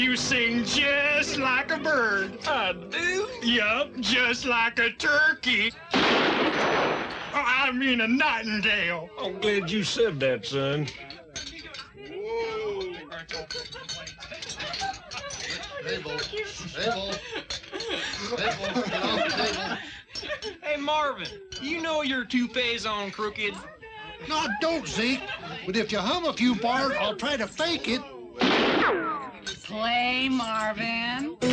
You sing just like a bird. I do? Yup, just like a turkey. Oh, I mean a nightingale. I'm glad you said that, son. Table. Table. Table. Get off the table. Hey, Marvin, you know your toupee's on crooked? No, I don't, Zeke. But if you hum a few bars, I'll try to fake it. Play, Marvin.